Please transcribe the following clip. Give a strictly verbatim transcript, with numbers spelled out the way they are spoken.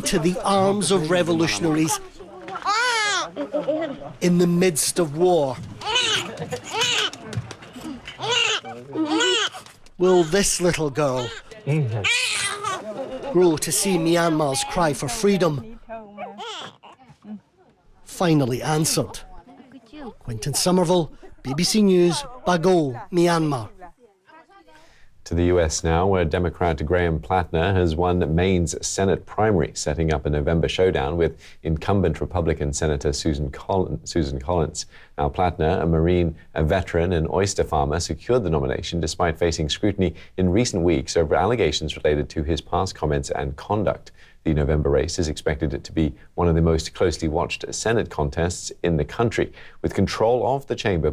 into the arms of revolutionaries in the midst of war. Will this little girl grow to see Myanmar's cry for freedom finally answered? Quentin Somerville, B B C News, Bago, Myanmar. To the U S now, where Democrat Graham Platner has won Maine's Senate primary, setting up a November showdown with incumbent Republican Senator Susan Collins. Susan Collins. Now, Platner, a Marine a veteran and oyster farmer, secured the nomination despite facing scrutiny in recent weeks over allegations related to his past comments and conduct. The November race is expected to be one of the most closely watched Senate contests in the country, with control of the chamber